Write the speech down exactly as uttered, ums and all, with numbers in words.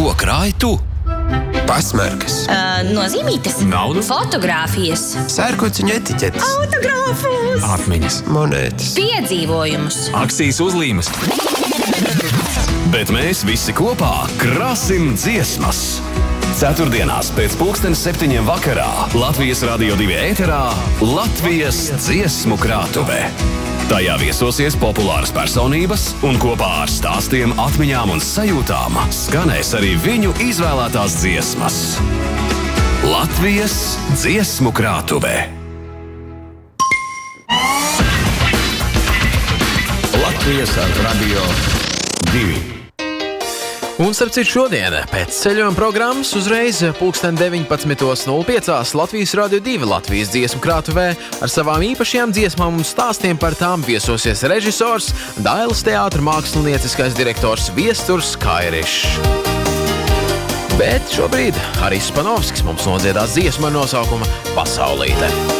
Ko krāji tu? Pasmarkas, Uh, nozīmītas. Naudu? Fotogrāfijas. sērkociņu etiķetes, Autogrāfus. Atmiņas. monētas. Piedzīvojumus. Akcijas uzlīmes. Bet mēs visi kopā krasim dziesmas. Ceturtdienās pēc pulkstens septiņiem vakarā Latvijas Radio divi ēterā Latvijas dziesmu krātuve. Tajā viesosies populāras personības un kopā ar stāstiem, atmiņām un sajūtām skanēs arī viņu izvēlētās dziesmas. Latvijas dziesmu krātuve. Latvijas Radio divi. Un, starp citu, šodien pēc ceļojuma programmas uzreiz pulksten deviņpadsmit nulle pieci Latvijas Radio divi Latvijas dziesmu krātuvē ar savām īpašajām dziesmām un stāstiem par tām viesosies režisors, Dailes teātra mākslinieciskais direktors Viesturs Kairišs. Bet šobrīd Haris Panovskis mums nodziedās dziesmu ar nosaukumu Pasaulīte.